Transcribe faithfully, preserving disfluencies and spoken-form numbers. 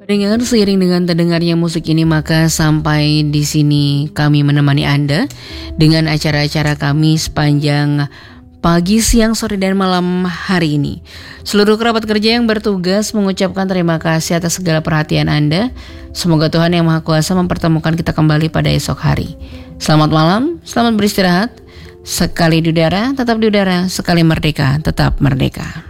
Dengar seiring dengan terdengarnya musik ini, maka sampai di sini kami menemani Anda dengan acara-acara kami sepanjang pagi, siang, sore, dan malam hari ini. Seluruh kerabat kerja yang bertugas mengucapkan terima kasih atas segala perhatian Anda. Semoga Tuhan Yang Maha Kuasa mempertemukan kita kembali pada esok hari. Selamat malam, selamat beristirahat. Sekali di udara, tetap di udara. Sekali merdeka, tetap merdeka.